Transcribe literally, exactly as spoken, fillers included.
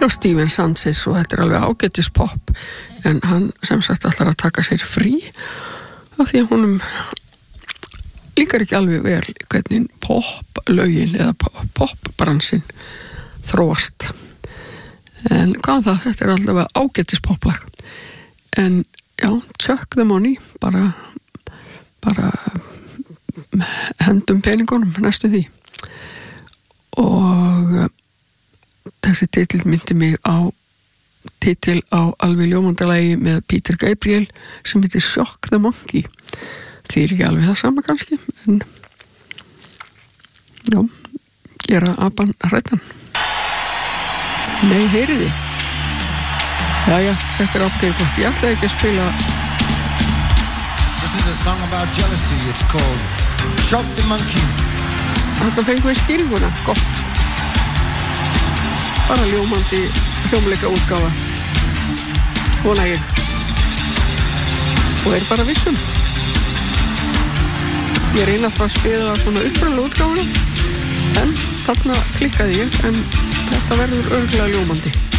hjá Steven Sanchez og þetta er alveg ágætis pop en hann sem sagt ætlar að taka sér frí af því að honum líkar ekki alveg vel hvernig pop-lögin eða pop-bransin þróast en hvað það, þetta er allavega ágætis poplag en já, Chuck the Money bara bara hendum peningunum næstu því og þessi titill myndi mig á titill á alveg ljómandalagi með Peter Gabriel sem heitir Shock the Monkey því er ekki alveg það sama kannski en já, gera apan hrættan nei, heyriði jæja, þetta er ábyggilega gott ég ætlaði ekki að spila This is a song about jealousy it's called Shock the Monkey Þetta fengum við skýringuna, gott bara ljómandi hljómleika útgáfa vona ég og er bara vissum ég reyna alltaf að spila svona uppræðlega útgáfuna en þarna klikkaði ég en þetta verður örugglega ljómandi